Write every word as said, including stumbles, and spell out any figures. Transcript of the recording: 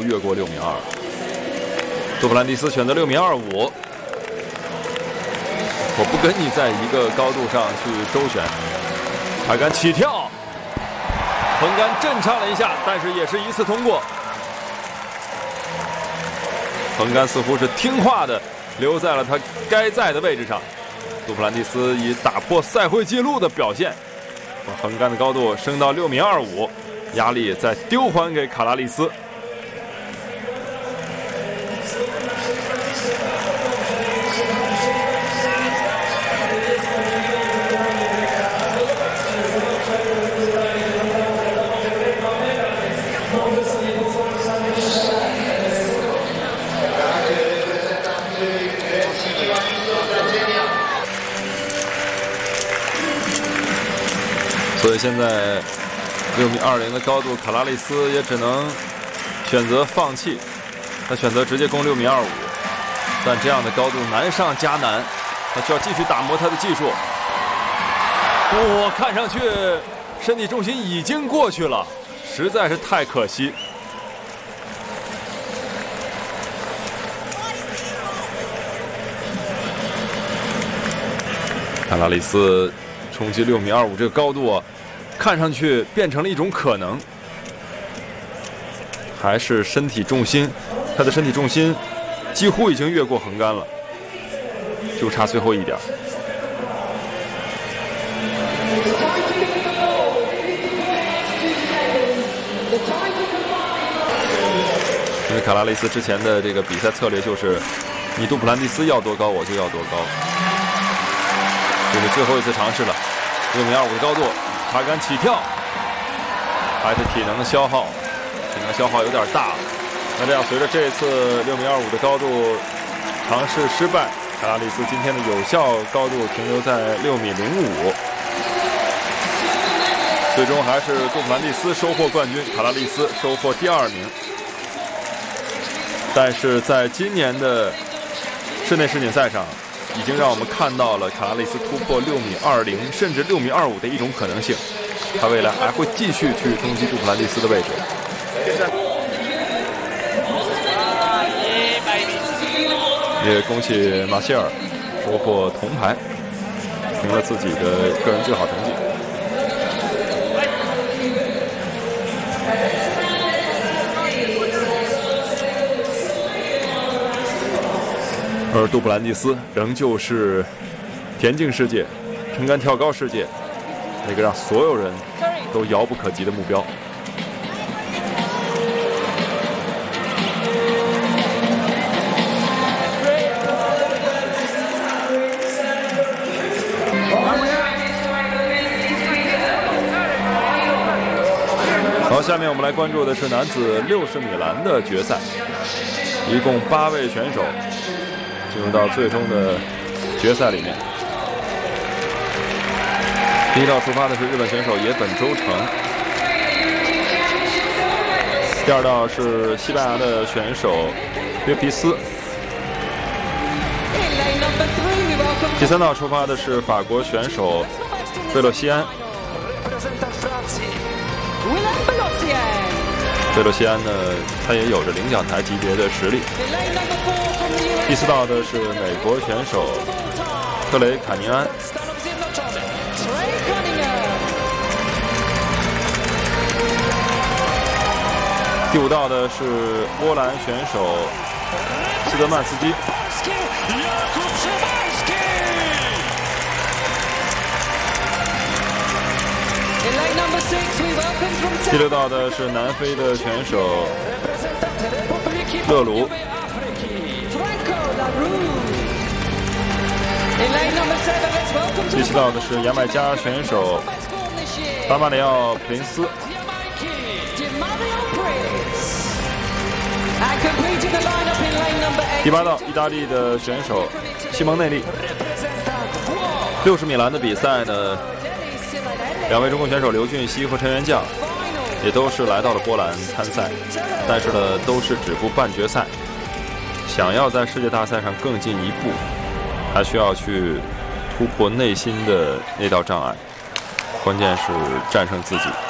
越过六米二。杜普兰蒂斯选择六米二五，我不跟你在一个高度上去周旋。他敢起跳，横杆震颤了一下，但是也是一次通过。横杆似乎是听话的留在了他该在的位置上。杜普兰蒂斯以打破赛会纪录的表现，把横杆的高度升到六米二五，压力再丢还给卡拉利斯。所以现在六米二零的高度，卡拉利斯也只能选择放弃，他选择直接攻六米二五，但这样的高度难上加难，他需要继续打磨他的技术。哇，看上去身体重心已经过去了，实在是太可惜。卡拉利斯冲击六米二五这个高度啊，看上去变成了一种可能，还是身体重心，他的身体重心几乎已经越过横杆了，就差最后一点。因为卡拉利斯之前的这个比赛策略就是，你杜普兰蒂斯要多高我就要多高，这是最后一次尝试了。六米二五的高度，他敢起跳，还是体能的消耗，体能消耗有点大。那这样随着这一次六米二五的高度尝试失败，卡拉利斯今天的有效高度停留在六米零五，最终还是杜普兰蒂斯收获冠军，卡拉利斯收获第二名。但是在今年的室内世锦赛上，已经让我们看到了卡拉利斯突破六米二零甚至六米二五的一种可能性，他未来还会继续去攻击杜普兰蒂斯的位置。也恭喜马歇尔收获铜牌，赢了自己的个人最好成绩。而杜普兰蒂斯仍旧是田径世界、撑杆跳高世界那个让所有人都遥不可及的目标。好，下面我们来关注的是男子六十米栏的决赛，一共八位选手进入到最终的决赛里面。第一道出发的是日本选手野本周成，第二道是西班牙的选手约皮斯，第三道出发的是法国选手贝洛西安。贝洛西安呢，他也有着领奖台级别的实力。第四道的是美国选手特雷卡尼安。第五道的是波兰选手斯德曼斯基。第六道的是南非的选手勒卢。第七道的是牙买加选手巴马里奥普林斯。第八道意大利的选手西蒙内利。六十米栏的比赛呢，两位中国选手刘俊熙和陈元将也都是来到了波兰参赛，但是呢都是止步半决赛。想要在世界大赛上更进一步，还需要去突破内心的那道障碍，关键是战胜自己。